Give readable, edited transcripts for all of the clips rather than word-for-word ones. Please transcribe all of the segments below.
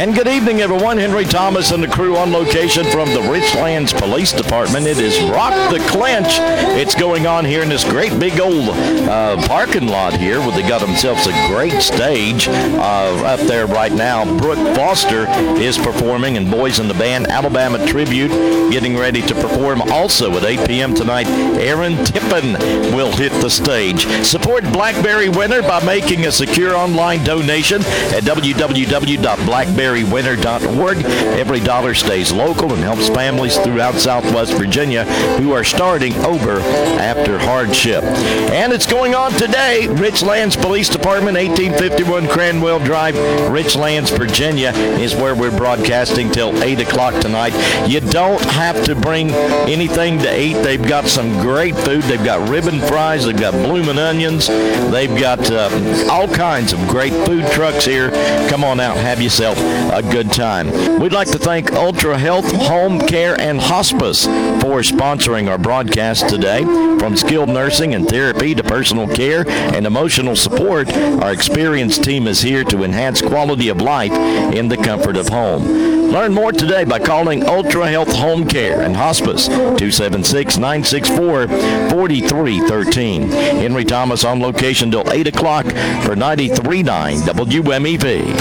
And good evening, everyone. Henry Thomas and the crew on location from the Richlands Police Department. It is Rock the Clinch. It's going on here in this great big old parking lot here where they got themselves a great stage up there right now. Brooke Foster is performing, and Boys in the Band Alabama Tribute getting ready to perform. Also at 8 p.m. tonight, Aaron Tippin will hit the stage. Support Blackberry Winter by making a secure online donation at www.blackberrywinter.org. Every dollar stays local and helps families throughout Southwest Virginia who are starting over after hardship. And it's going on today. Richlands Police Department, 1851 Cranwell Drive, Richlands, Virginia is where we're broadcasting till 8 o'clock tonight. You don't have to bring anything to eat. They've got some great food. They've got ribbon fries. They've got bloomin' onions. They've got all kinds of great food trucks here. Come on out. Have yourself a good time. We'd like to thank Ultra Health, Home Care, and Hospice for sponsoring our broadcast today. From skilled nursing and therapy to personal care and emotional support, our experienced team is here to enhance quality of life in the comfort of home. Learn more today by calling Ultra Health Home Care and Hospice, 276-964-4313. Henry Thomas on location till 8 o'clock for 93.9 WMEV.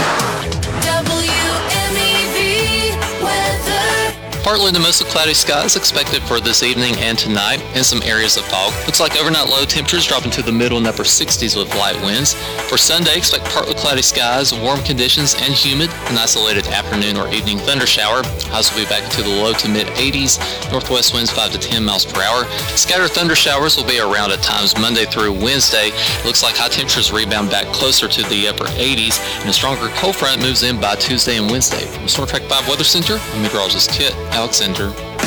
Partly to mostly cloudy skies expected for this evening and tonight, and some areas of fog. Looks like overnight low temperatures dropping to the middle and upper 60s with light winds. For Sunday, expect partly cloudy skies, warm conditions, and humid. An isolated afternoon or evening thunder shower. Highs will be back to the low to mid 80s. Northwest winds 5 to 10 miles per hour. Scattered thunder showers will be around at times Monday through Wednesday. Looks like high temperatures rebound back closer to the upper 80s, and a stronger cold front moves in by Tuesday and Wednesday. From Storm Track 5 Weather Center, I'm meteorologist Kit Alexander.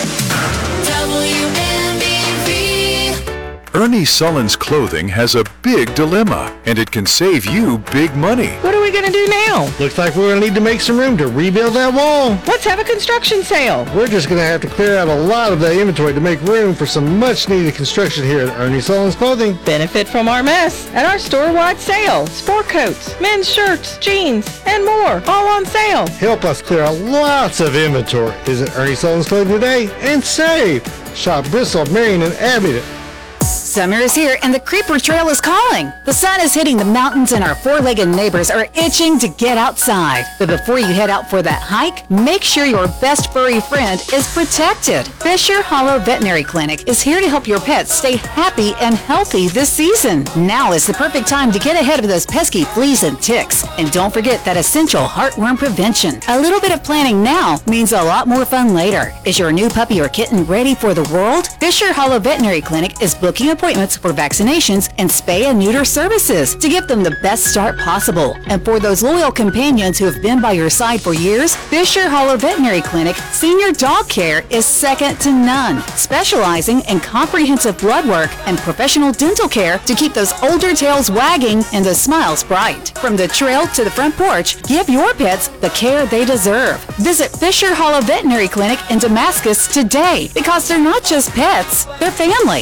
Ernie Sullins Clothing has a big dilemma, and it can save you big money. What are we going to do now? Looks like we're going to need to make some room to rebuild that wall. Let's have a construction sale. We're just going to have to clear out a lot of the inventory to make room for some much-needed construction here at Ernie Sullins Clothing. Benefit from our mess at our store-wide sale. Sport coats, men's shirts, jeans, and more, all on sale. Help us clear out lots of inventory. Visit Ernie Sullins Clothing today and save. Shop Bristol, Marion, and Abingdon. Summer is here and the Creeper Trail is calling. The sun is hitting the mountains and our four-legged neighbors are itching to get outside. But before you head out for that hike, make sure your best furry friend is protected. Fisher Hollow Veterinary Clinic is here to help your pets stay happy and healthy this season. Now is the perfect time to get ahead of those pesky fleas and ticks. And don't forget that essential heartworm prevention. A little bit of planning now means a lot more fun later. Is your new puppy or kitten ready for the world? Fisher Hollow Veterinary Clinic is booking appointments for vaccinations and spay and neuter services to give them the best start possible. And for those loyal companions who have been by your side for years, Fisher Hollow Veterinary Clinic Senior Dog Care is second to none, specializing in comprehensive blood work and professional dental care to keep those older tails wagging and those smiles bright. From the trail to the front porch, give your pets the care they deserve. Visit Fisher Hollow Veterinary Clinic in Damascus today, because they're not just pets, they're family.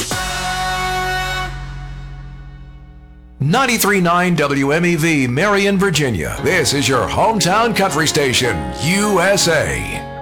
93.9 WMEV, Marion, Virginia. This is your hometown country station, USA.